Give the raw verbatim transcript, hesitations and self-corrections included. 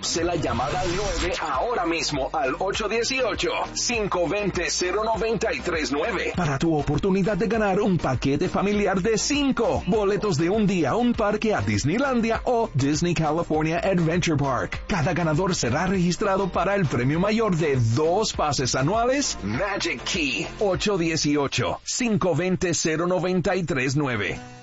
Se la llamada al nueve ahora mismo al ocho uno ocho, cinco dos cero, cero nueve tres nueve para tu oportunidad de ganar un paquete familiar de cinco boletos de un día a un parque a Disneylandia o Disney California Adventure Park. Cada ganador será registrado para el premio mayor de dos pases anuales Magic Key. Ocho uno ocho, cinco dos cero, cero nueve tres nueve.